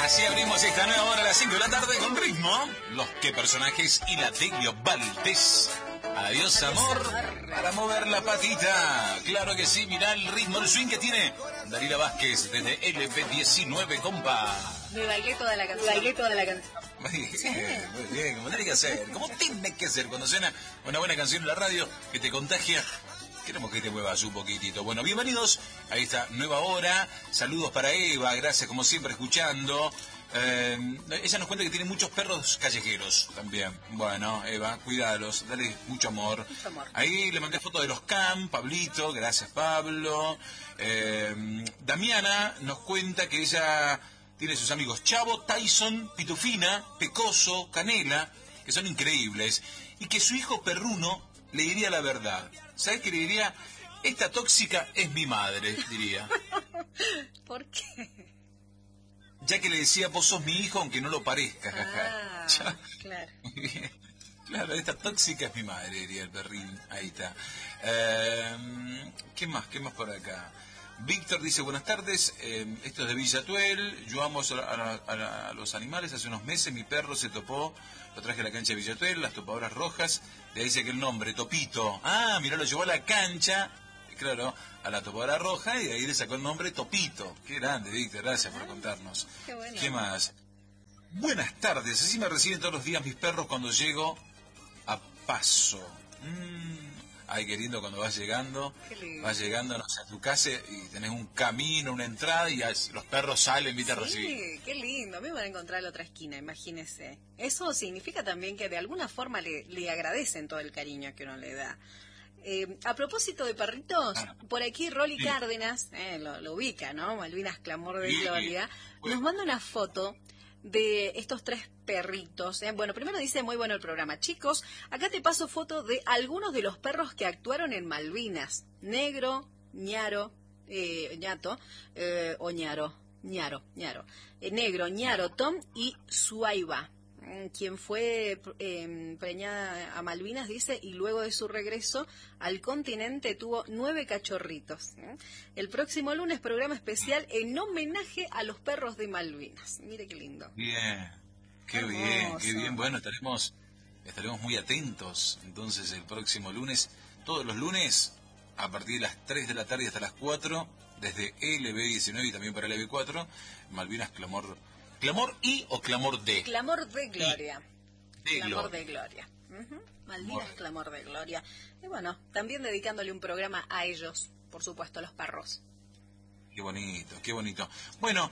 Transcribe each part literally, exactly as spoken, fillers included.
Así abrimos esta nueva hora a las cinco de la tarde con ritmo. Los que personajes y la Delio Valdés. Adiós, amor, para mover la patita. Claro que sí, mirá el ritmo, el swing que tiene Dalila Vázquez desde L P diecinueve, compa. Me bailé toda la canción. Bailé toda la canción. Muy bien, muy bien, como tiene que ser. Como tiene que ser cuando suena una buena canción en la radio que te contagia. Queremos que te muevas un poquitito. Bueno, bienvenidos a esta nueva hora. Saludos para Eva, gracias como siempre escuchando. Eh, ella nos cuenta que tiene muchos perros callejeros también. Bueno, Eva, cuídalos, dale mucho amor. Mucho amor. Ahí le mandé fotos de los Cam, Pablito, gracias Pablo. Eh, Damiana nos cuenta que ella tiene sus amigos Chavo, Tyson, Pitufina, Pecoso, Canela, que son increíbles. Y que su hijo perruno le diría la verdad. ¿Sabes qué le diría? Esta tóxica es mi madre, diría. ¿Por qué? Ya que le decía, vos sos mi hijo aunque no lo parezca. Ah, ya. Claro. Muy bien. Claro, esta tóxica es mi madre, diría el perrín. Ahí está. Eh, ¿Qué más? ¿Qué más por acá? Víctor dice, buenas tardes, eh, esto es de Villatuel, yo amo a, a, a, a los animales, hace unos meses mi perro se topó, lo traje a la cancha de Villatuel, las topadoras rojas, de ahí dice que el nombre, Topito, ah, mirá, lo llevó a la cancha, claro, a la topadora roja y de ahí le sacó el nombre Topito. Qué grande, Víctor, gracias por contarnos. Qué bueno. ¿Qué más? Buenas tardes, así me reciben todos los días mis perros cuando llego a Paso. Mmm... Ay, qué lindo cuando vas llegando, vas llegando no sé, a tu casa y tenés un camino, una entrada y los perros salen, viste, a recibir. Sí, qué lindo, a mí me van a encontrar a la otra esquina, imagínese. Eso significa también que de alguna forma le, le agradecen todo el cariño que uno le da. Eh, a propósito de perritos, ah, por aquí Rolly sí. Cárdenas, eh, lo, lo ubica, ¿no? Malvinas Clamor de sí, Gloria, bueno. Nos manda una foto de estos tres perritos. ¿eh? Bueno, primero dice, muy bueno el programa. Chicos, acá te paso foto de algunos de los perros que actuaron en Malvinas. Negro, Ñaro, eh, Ñato, eh, o Ñaro, Ñaro, Ñaro. Eh, Negro, Ñaro, Tom y Suaiba, quien fue eh, preñada a Malvinas, dice, y luego de su regreso al continente tuvo nueve cachorritos. ¿eh? El próximo lunes, programa especial en homenaje a los perros de Malvinas. Mire qué lindo. Bien, qué Hermoso. bien, qué bien. Bueno, estaremos, estaremos muy atentos. Entonces, el próximo lunes, todos los lunes, a partir de las tres de la tarde hasta las cuatro, desde L B diecinueve y también para L B cuatro, Malvinas Clamor. ¿Clamor y o clamor de? Clamor de Gloria. De clamor gloria. de Gloria. Uh-huh. Malvinas Amor. Clamor de Gloria. Y bueno, también dedicándole un programa a ellos, por supuesto, a los perros. Qué bonito, qué bonito. Bueno,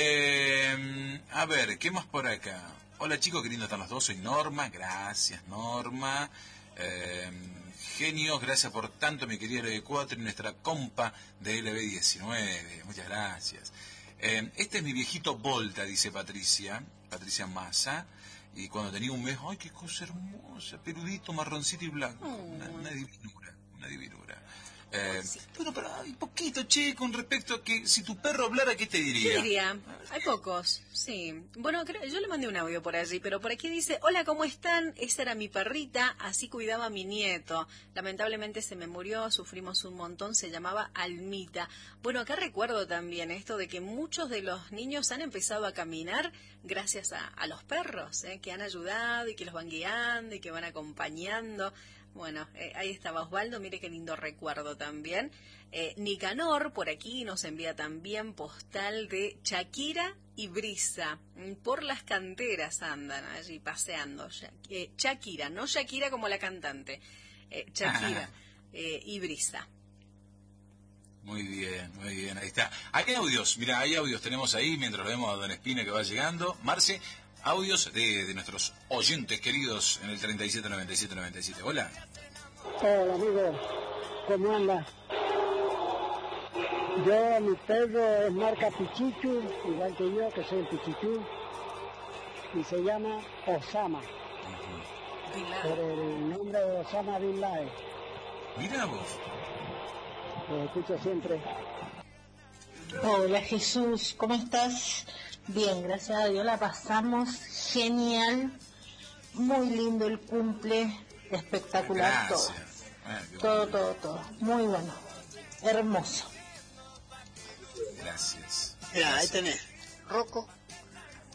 eh, a ver, ¿qué más por acá? Hola chicos, qué lindo están los dos. Soy Norma, gracias Norma. Eh, genios, gracias por tanto, mi querida L B cuatro y nuestra compa de L B diecinueve. Muchas gracias. Eh, este es mi viejito Volta, dice Patricia, Patricia Massa, y cuando tenía un mes, ¡ay, qué cosa hermosa! Peludito, marroncito y blanco, oh. una, una divinura, una divinura. Eh, bueno, pero hay poquito, che, con respecto a que si tu perro hablara, ¿qué te diría? ¿Qué diría? Hay pocos, sí. Bueno, creo, yo le mandé un audio por allí, pero por aquí dice, hola, ¿cómo están? Esa era mi perrita, así cuidaba a mi nieto. Lamentablemente se me murió, sufrimos un montón, se llamaba Almita. Bueno, acá recuerdo también esto de que muchos de los niños han empezado a caminar gracias a, a los perros, ¿eh? Que han ayudado y que los van guiando y que van acompañando. Bueno, eh, ahí estaba Osvaldo, mire qué lindo recuerdo también. Eh, Nicanor, por aquí, nos envía también postal de Shakira y Brisa. Por las canteras andan allí paseando. Eh, Shakira, no Shakira como la cantante. Eh, Shakira eh, y Brisa. Muy bien, muy bien, ahí está. Hay audios, mira, hay audios, tenemos ahí, mientras lo vemos a Don Espina que va llegando. Marce, audios de, de nuestros oyentes queridos en el treinta y siete noventa y siete noventa y siete. Hola. Hola, amigo. ¿Cómo anda? Yo, mi perro es marca Pichichu, igual que yo, que soy el Pichichu, y se llama Osama. Uh-huh. Por el nombre de Osama Bin Laden. Mira vos. Lo escucho siempre. Hola Jesús, ¿cómo estás? Bien, gracias a Dios la pasamos genial, muy lindo el cumple, espectacular. Gracias. Todo, ah, todo, todo, todo, muy bueno, hermoso. Gracias. Mira, ahí tenés, Rocco,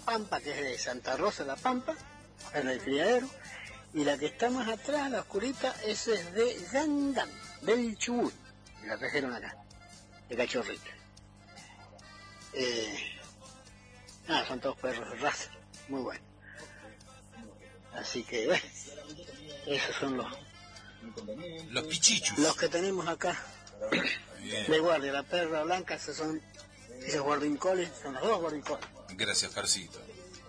Pampa, que es de Santa Rosa La Pampa, en el criadero. Y la que está más atrás, la oscurita, esa es de Gandam, del Chubut. La trajeron acá, de cachorrita. Eh, ah, son todos perros de raza, muy buenos. Así que, bueno, esos son los... Los pichichos. Los que tenemos acá. Bien. De guardia, la perra blanca, esos son... Esos guardincoles, son los dos guardincoles. Gracias, Carcito.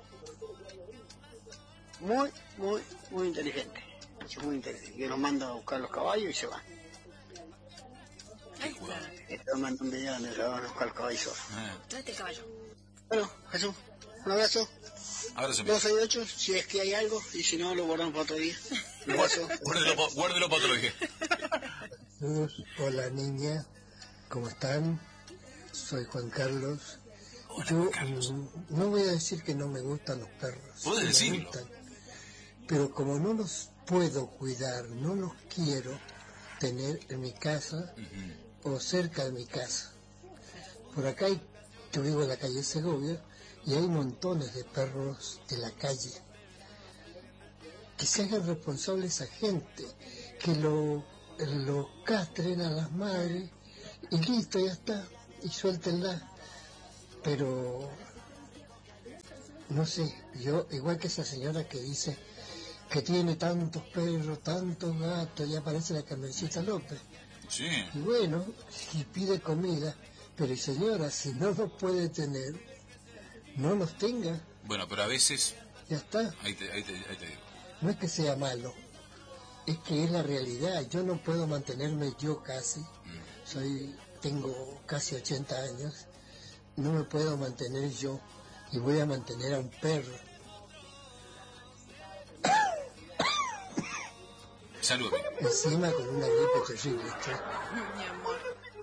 Muy, muy, muy inteligente. Muy inteligente. Yo los mando a buscar los caballos y se van. Ahí está. Esto manda un video donde se van a buscar los caballos solos. Ah. Tráete el caballo. Bueno, Jesús, un abrazo. Abrazo. doce y ocho, si es que hay algo, y si no, lo guardamos para otro día. Un abrazo. Guárdelo, guárdelo para otro día. Hola, niña. ¿Cómo están? Soy Juan Carlos. Hola, Yo Juan Carlos. mm, no voy a decir que no me gustan los perros. ¿Puedes sí me decirlo? gustan, pero como no los puedo cuidar, no los quiero tener en mi casa Uh-huh. o cerca de mi casa. Por acá hay, yo vivo en la calle Segovia y hay montones de perros de la calle. Que se hagan responsables a gente, que lo, lo castren a las madres y listo, ya está, y suéltenla. Pero, no sé, yo, igual que esa señora que dice que tiene tantos perros, tantos gatos, ya parece la Carmencita López. Sí. Y bueno, y pide comida, pero señora, si no los puede tener, no los tenga, Bueno, pero a veces... ya está. Ahí te, ahí te, ahí te digo. No es que sea malo, es que es la realidad. Yo no puedo mantenerme yo casi, soy, tengo casi ochenta años, no me puedo mantener yo y voy a mantener a un perro. Salud. Encima con una gripe terrible. ¿sí? Mi amor.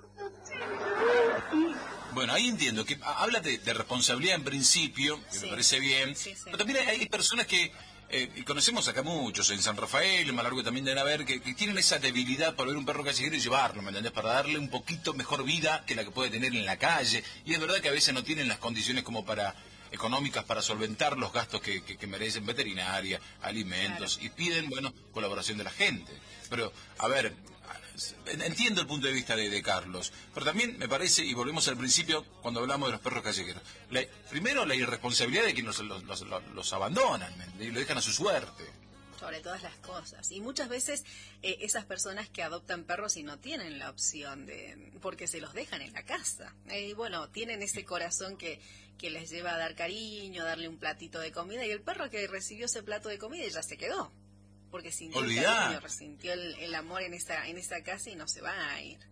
Bueno, ahí entiendo que ah, habla de, de responsabilidad en principio, que Sí. me parece bien, Sí, sí. pero también hay, hay personas que, eh, y conocemos acá muchos, en San Rafael, en Malargüe también deben haber, que, que tienen esa debilidad por ver un perro callejero y llevarlo, ¿me entendés? Para darle un poquito mejor vida que la que puede tener en la calle. Y es verdad que a veces no tienen las condiciones como para económicas para solventar los gastos que, que, que merecen veterinaria, alimentos, Claro. y piden, bueno, colaboración de la gente. Pero, a ver, entiendo el punto de vista de, de Carlos, pero también me parece, y volvemos al principio cuando hablamos de los perros callejeros, la- primero la irresponsabilidad de quienes los, los, los, los abandonan, ¿me entendés? Y lo dejan a su suerte. Sobre todas las cosas. Y muchas veces eh, esas personas que adoptan perros y no tienen la opción de... porque se los dejan en la casa. Eh, y bueno, tienen ese corazón que, que les lleva a dar cariño, a darle un platito de comida, y el perro que recibió ese plato de comida ya se quedó. Porque sintió el Olvidá. cariño, resintió el, el amor en esa, en esa casa y no se va a ir.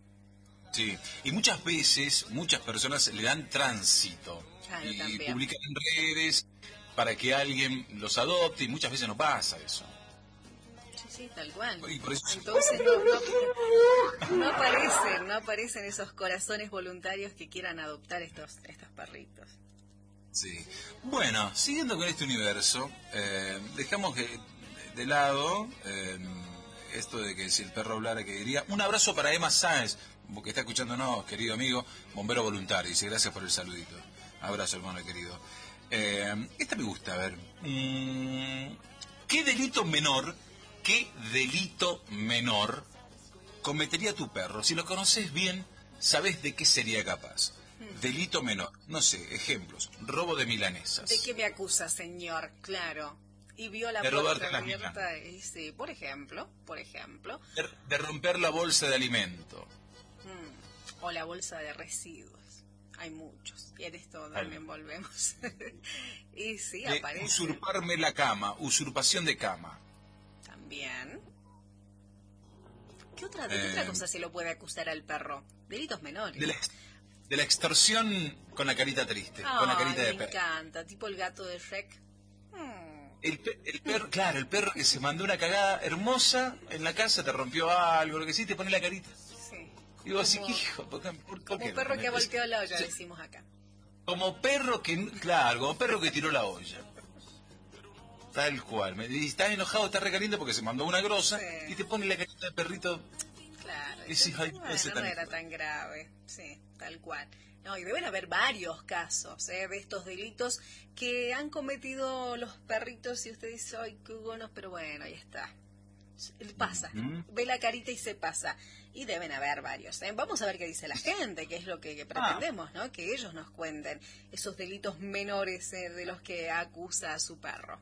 Sí, y muchas veces, muchas personas le dan tránsito Claro, y también. publican en redes para que alguien los adopte, y muchas veces no pasa eso. Sí, sí, tal cual. Y por eso- Entonces no, no, no aparecen, no aparecen esos corazones voluntarios que quieran adoptar estos, estos perritos. Sí. Bueno, siguiendo con este universo, eh, dejamos que- de lado eh, esto de que si el perro hablara, que diría... Un abrazo para Emma Sáenz, que está escuchándonos, querido amigo, bombero voluntario. Dice, gracias por el saludito. Abrazo, hermano querido. Eh, esta me gusta, a ver. Mm, ¿Qué delito menor, qué delito menor cometería tu perro? Si lo conoces bien, sabes de qué sería capaz. Delito menor, no sé, ejemplos, robo de milanesas. ¿De qué me acusa, señor? Claro. Y vio la De robarte puerta las abierta y sí, por ejemplo, por ejemplo, De, de romper la bolsa de alimento. mm, o la bolsa de residuos. Hay muchos. Y en esto también volvemos. Y sí, De aparece usurparme la cama, usurpación de cama. también. ¿Qué otra, ¿De qué Eh, otra cosa se lo puede acusar al perro? Delitos menores. De la, ex- de la extorsión con la carita triste, Ay, con la carita de me perro. encanta. Tipo el gato de Shrek. Mm. El, pe- el perro, claro, el perro que se mandó una cagada hermosa en la casa, te rompió algo, lo que sí, te pone la carita. Sí. Y vos así, Como- hijo, ¿por qué- por- por Como qué no perro que pones- volteó la olla, Sí, decimos acá. como perro que, claro, como perro que tiró la olla. Tal cual. Me dice, estás enojado, estás recaliente porque se mandó una grosa, Sí. y te pone la carita de perrito. Claro. Y sí, ay, bueno, ese no tan- era tan grave. Sí, tal cual. No, y deben haber varios casos ¿eh? de estos delitos que han cometido los perritos y usted dice, ay, qué buenos, pero bueno, ahí está. Pasa, mm-hmm. ve la carita y se pasa. Y deben haber varios. ¿eh? Vamos a ver qué dice la gente, qué es lo que, que pretendemos, ¿no? Que ellos nos cuenten esos delitos menores ¿eh? de los que acusa a su perro.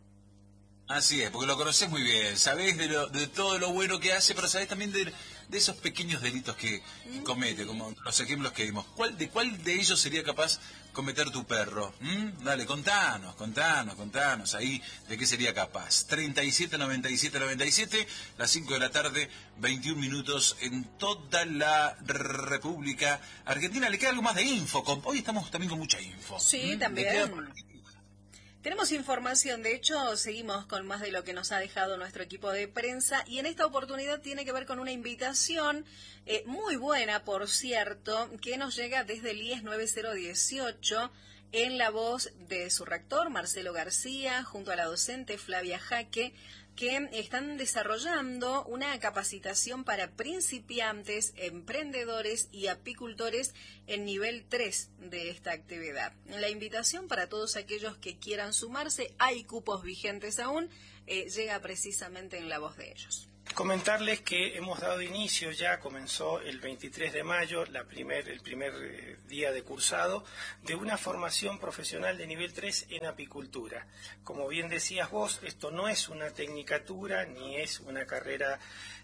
Así es, porque lo conoces muy bien, sabés de, lo, de todo lo bueno que hace, pero sabés también de, de esos pequeños delitos que, que comete, como los ejemplos que dimos. ¿Cuál, ¿De cuál de ellos sería capaz cometer tu perro? ¿Mm? Dale, contanos, contanos, contanos ahí de qué sería capaz. treinta y siete, noventa y siete, noventa y siete, las cinco de la tarde, veintiún minutos en toda la República Argentina. ¿Le queda algo más de info? Hoy estamos también con mucha info. Sí, ¿Mm? también. Tenemos información, de hecho, seguimos con más de lo que nos ha dejado nuestro equipo de prensa y en esta oportunidad tiene que ver con una invitación eh, muy buena, por cierto, que nos llega desde el I E S nueve cero dieciocho en la voz de su rector, Marcelo García, junto a la docente Flavia Jaque, que están desarrollando una capacitación para principiantes, emprendedores y apicultores en nivel tres de esta actividad. La invitación para todos aquellos que quieran sumarse, hay cupos vigentes aún, eh, llega precisamente en la voz de ellos. Comentarles que hemos dado inicio, ya comenzó el veintitrés de mayo, la primer, el primer eh, día de cursado, de una formación profesional de nivel tres en apicultura. Como bien decías vos, esto no es una tecnicatura ni es una carrera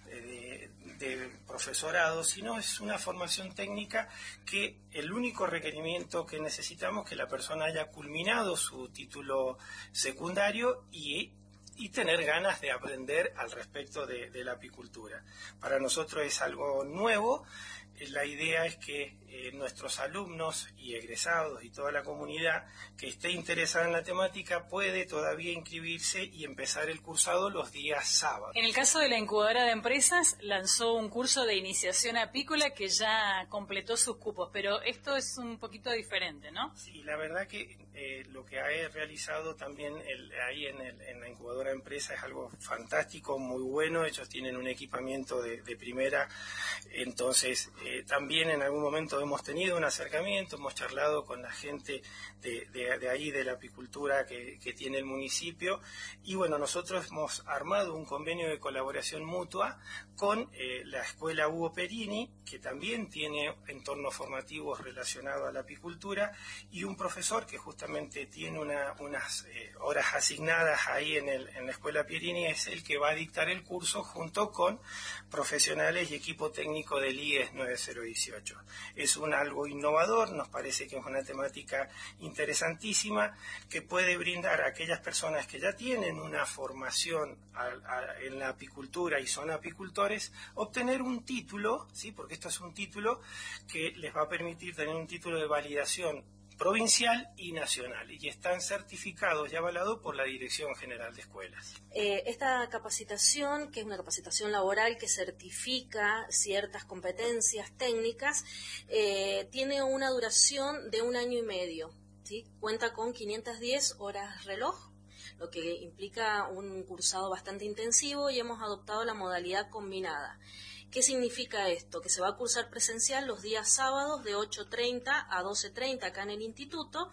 eh, de, de profesorado, sino es una formación técnica que el único requerimiento que necesitamos es que la persona haya culminado su título secundario y y tener ganas de aprender al respecto de, de la apicultura. Para nosotros es algo nuevo. La idea es que eh, nuestros alumnos y egresados y toda la comunidad que esté interesada en la temática puede todavía inscribirse y empezar el cursado los días sábados. En el caso de la incubadora de empresas, lanzó un curso de iniciación apícola que ya completó sus cupos, pero esto es un poquito diferente, ¿no? Sí, la verdad que eh, lo que ha realizado también el, ahí en, el, en la incubadora de empresas es algo fantástico, muy bueno. Ellos tienen un equipamiento de, de primera, entonces eh, también en algún momento hemos tenido un acercamiento, hemos charlado con la gente de, de, de ahí, de la apicultura que, que tiene el municipio, y bueno, nosotros hemos armado un convenio de colaboración mutua con eh, la Escuela Hugo Perini, que también tiene entornos formativos relacionados a la apicultura, y un profesor que justamente tiene una, unas eh, horas asignadas ahí en, el, en la Escuela Perini, es el que va a dictar el curso junto con profesionales y equipo técnico del I E S nueve cero dieciocho. Es un algo innovador, nos parece que es una temática interesantísima que puede brindar a aquellas personas que ya tienen una formación a, a, en la apicultura y son apicultores, obtener un título, ¿sí? Porque esto es un título que les va a permitir tener un título de validación provincial y nacional, y están certificados y avalados por la Dirección General de Escuelas. Eh, esta capacitación, que es una capacitación laboral que certifica ciertas competencias técnicas, eh, tiene una duración de un año y medio, ¿sí? Cuenta con quinientas diez horas reloj, lo que implica un cursado bastante intensivo, y hemos adoptado la modalidad combinada. ¿Qué significa esto? Que se va a cursar presencial los días sábados de ocho treinta a doce treinta acá en el instituto,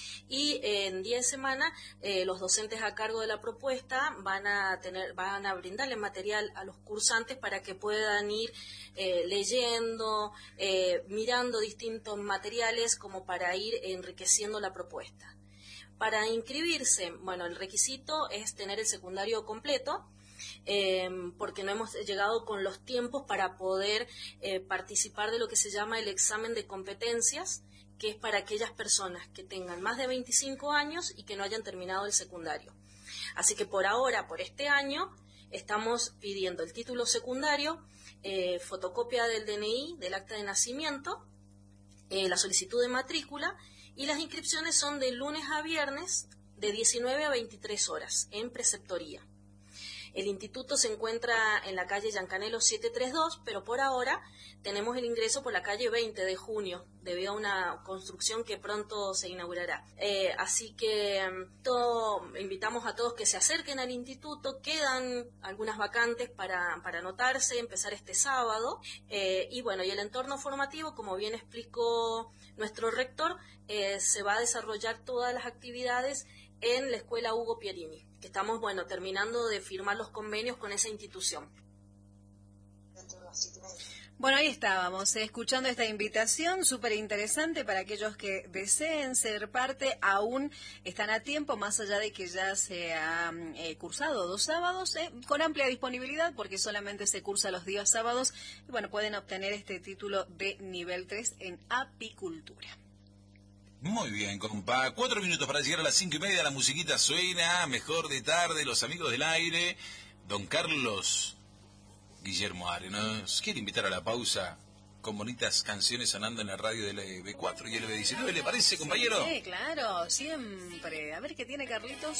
y eh, en día de semana eh, los docentes a cargo de la propuesta van a tener, van a brindarle material a los cursantes para que puedan ir eh, leyendo, eh, mirando distintos materiales como para ir enriqueciendo la propuesta. Para inscribirse, bueno, el requisito es tener el secundario completo, Eh, porque no hemos llegado con los tiempos para poder eh, participar de lo que se llama el examen de competencias, que es para aquellas personas que tengan más de veinticinco años y que no hayan terminado el secundario. Así que por ahora, por este año, estamos pidiendo el título secundario, eh, fotocopia del D N I, del acta de nacimiento, eh, la solicitud de matrícula, y las inscripciones son de lunes a viernes de diecinueve a veintitrés horas en preceptoría. El instituto se encuentra en la calle Yancanelo setecientos treinta y dos, pero por ahora tenemos el ingreso por la calle veinte de junio, debido a una construcción que pronto se inaugurará. Eh, así que todo, invitamos a todos que se acerquen al instituto. Quedan algunas vacantes para, para anotarse, empezar este sábado. Eh, y bueno, y el entorno formativo, como bien explicó nuestro rector, eh, se va a desarrollar todas las actividades en la Escuela Hugo Pierini, que estamos, bueno, terminando de firmar los convenios con esa institución. Bueno, ahí estábamos, eh, escuchando esta invitación súper interesante para aquellos que deseen ser parte. Aún están a tiempo, más allá de que ya se ha eh, cursado dos sábados, eh, con amplia disponibilidad, porque solamente se cursa los días sábados. Y bueno, pueden obtener este título de nivel tres en apicultura. Muy bien, compa. Cuatro minutos para llegar a las cinco y media. La musiquita suena, mejor de tarde, los amigos del aire. Don Carlos Guillermo Are nos quiere invitar a la pausa con bonitas canciones sonando en la radio del B cuatro y el B diecinueve. ¿Le parece, compañero? Sí, claro, siempre. A ver qué tiene Carlitos.